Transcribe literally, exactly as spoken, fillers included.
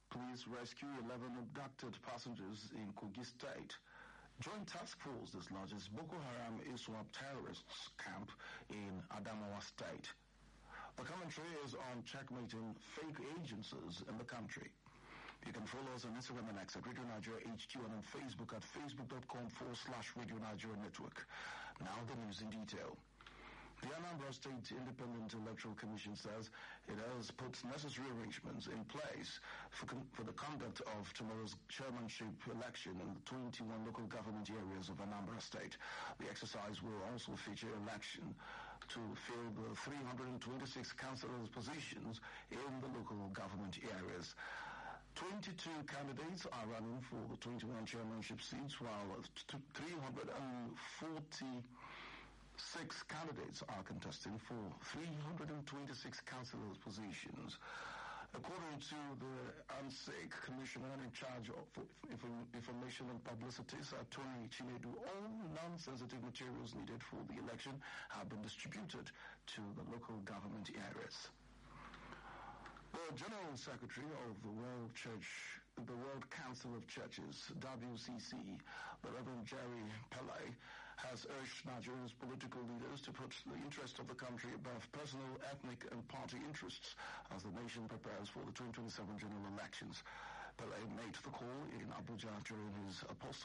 Police rescue eleven abducted passengers in Kogi State. Joint task force dislodges Boko Haram ISWAP terrorists camp in Adamawa State. The commentary is on checkmating fake agencies in the country. You can follow us on Instagram and X at Radio Nigeria H Q and on Facebook at facebook.com forward slash Radio Nigeria Network. Now the news in detail. The Anambra State Independent Electoral Commission says it has put necessary arrangements in place for, con- for the conduct of tomorrow's chairmanship election in the twenty-one local government areas of Anambra State. The exercise will also feature election to fill the three hundred twenty-six councillors' positions in the local government areas. twenty-two candidates are running for the twenty-one chairmanship seats, while three hundred forty Six candidates are contesting for three hundred twenty-six councillors' positions. According to the ANSEC Commissioner in charge of Information and Publicity, Tony Chinedu, all non-sensitive materials needed for the election have been distributed to the local government areas. The General Secretary of the World Church, the World Council of Churches, W C C, the Reverend Jerry Pillay, has urged Nigeria's political leaders to put the interest of the country above personal, ethnic, and party interests as the nation prepares for the twenty twenty-seven general elections. Pillay made the call in Abuja during his apostolic